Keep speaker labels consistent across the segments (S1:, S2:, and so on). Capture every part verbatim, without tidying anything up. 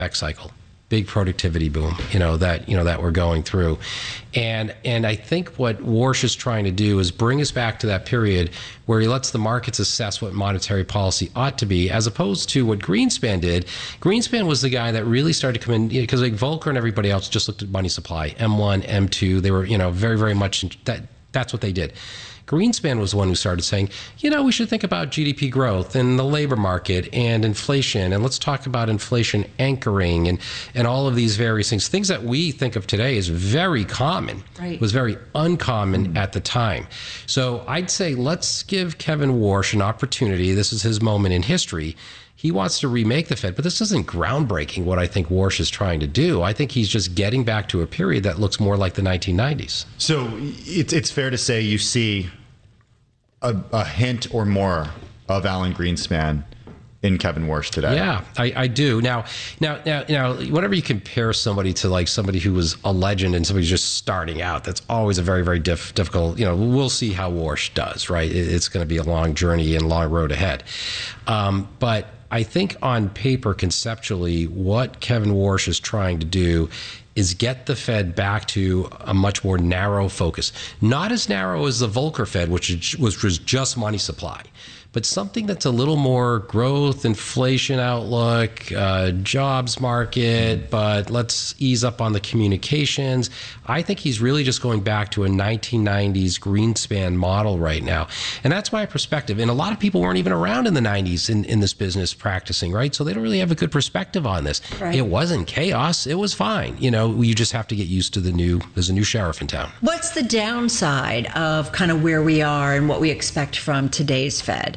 S1: CapEx cycle. Big productivity boom, you know, that, you know, that we're going through. And and I think what Warsh is trying to do is bring us back to that period where he lets the markets assess what monetary policy ought to be, as opposed to what Greenspan did. Greenspan was the guy that really started to come in, because like Volcker and everybody else just looked at money supply, M one, M two. They were, you know, very, very much, that that's what they did. Greenspan was the one who started saying, you know, we should think about G D P growth and the labor market and inflation, and let's talk about inflation anchoring and, and all of these various things. Things that we think of today as very common, right, was very uncommon mm. at the time. So I'd say let's give Kevin Warsh an opportunity. This is his moment in history. He wants to remake the Fed, but this isn't groundbreaking what I think Warsh is trying to do. I think he's just getting back to a period that looks more like the nineteen nineties.
S2: So it's, it's fair to say you see A, a hint or more of Alan Greenspan in Kevin Warsh today.
S1: Yeah, I, I do. Now, now, now, now, whenever you compare somebody to like somebody who was a legend and somebody just starting out, that's always a very, very diff, difficult, you know, we'll see how Warsh does, right? It, it's going to be a long journey and long road ahead. Um, but I think on paper, conceptually, what Kevin Warsh is trying to do is get the Fed back to a much more narrow focus. Not as narrow as the Volcker Fed, which is, which was just money supply, but something that's a little more growth, inflation outlook, uh, jobs market, but let's ease up on the communications. I think he's really just going back to a nineteen nineties Greenspan model right now. And that's my perspective. And a lot of people weren't even around in the nineties in, in this business practicing, right? So they don't really have a good perspective on this. Right. It wasn't chaos. It was fine. You know, you just have to get used to the new, there's a new sheriff in town.
S3: What's the downside of kind of where we are and what we expect from today's Fed?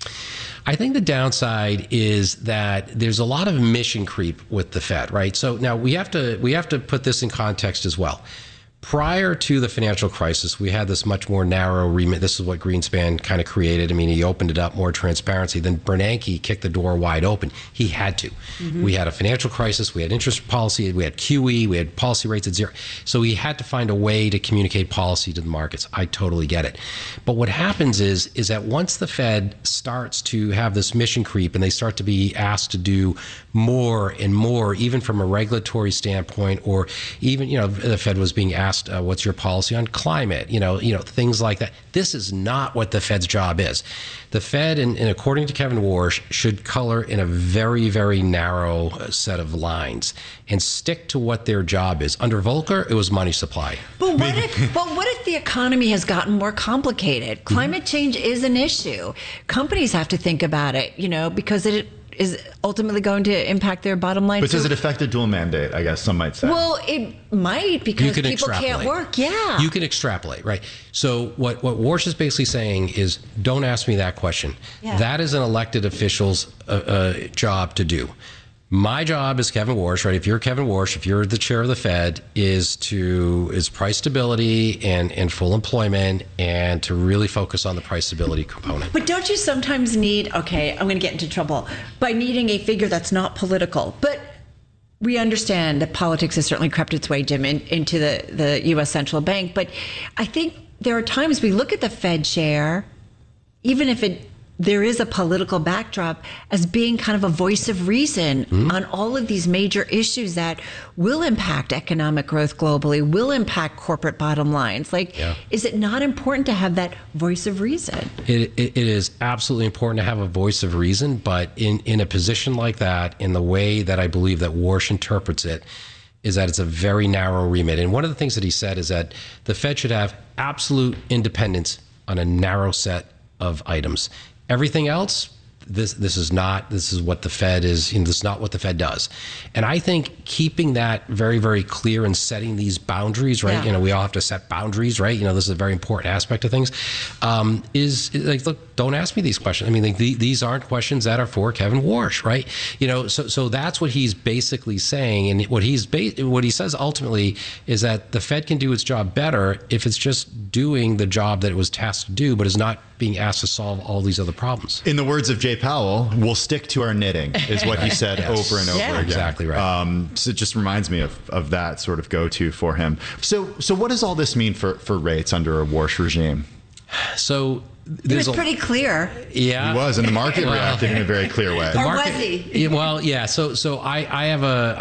S1: I think the downside is that there's a lot of mission creep with the Fed, right? So now we have to we have to put this in context as well. Prior to the financial crisis, we had this much more narrow remit. This is what Greenspan kind of created. I mean, he opened it up, more transparency. Then Bernanke kicked the door wide open. He had to. Mm-hmm. We had a financial crisis. We had interest policy. We had Q E. We had policy rates at zero. So he had to find a way to communicate policy to the markets. I totally get it. But what happens is, is that once the Fed starts to have this mission creep and they start to be asked to do more and more, even from a regulatory standpoint, or even, you know, the Fed was being asked, Uh, what's your policy on climate? You know, you know, things like that. This is not what the Fed's job is. The Fed, and, and according to Kevin Warsh, should color in a very, very narrow set of lines and stick to what their job is. Under Volcker, it was money supply.
S3: But what if, but what if the economy has gotten more complicated? Climate change is an issue. Companies have to think about it, you know, because it is ultimately going to impact their bottom line.
S2: But
S3: so,
S2: does it affect a dual mandate, I guess some might say?
S3: Well, it might, because people
S1: extrapolate.
S3: can't work. Yeah.
S1: You can extrapolate, right? So what, what Warsh is basically saying is, don't ask me that question. Yeah. That is an elected official's uh, uh, job to do. My job as Kevin Warsh, right? If you're Kevin Warsh, if you're the chair of the Fed, is to is price stability and, and full employment, and to really focus on the price stability component.
S3: But don't you sometimes need, okay, I'm going to get into trouble by needing a figure that's not political, but we understand that politics has certainly crept its way, Jim, in, into the, the U S central bank. But I think there are times we look at the Fed chair, even if it there is a political backdrop, as being kind of a voice of reason mm-hmm. on all of these major issues that will impact economic growth globally, will impact corporate bottom lines. Like, yeah. is it not important to have that voice of reason?
S1: It, it, it is absolutely important to have a voice of reason, but in, in a position like that, in the way that I believe that Warsh interprets it, is that it's a very narrow remit. And one of the things that he said is that the Fed should have absolute independence on a narrow set of items. Everything else, this this is not, this is what the Fed is, you know, this is not what the Fed does. And I think keeping that very, very clear and setting these boundaries, right? Yeah. You know, we all have to set boundaries, right? You know, this is a very important aspect of things, um, is like, look, don't ask me these questions. I mean, like, the, these aren't questions that are for Kevin Warsh, right? You know, so so that's what he's basically saying. And what he's ba- what he says ultimately is that the Fed can do its job better if it's just doing the job that it was tasked to do, but is not being asked to solve all these other problems.
S2: In the words of Jay Powell, we'll stick to our knitting, is what he said yes. over and over
S3: yeah.
S2: again.
S1: Exactly right.
S2: Um, so it just reminds me of, of that sort of go-to for him. So so what does all this mean for, for rates under a Warsh regime?
S1: So
S3: It
S1: there's
S3: was
S1: a,
S3: pretty clear.
S1: yeah,
S2: He was, and the market
S1: Well,
S2: reacted in a very clear way.
S3: Or
S1: market-
S3: was he?
S1: Yeah, well, yeah. So, so I, I have a,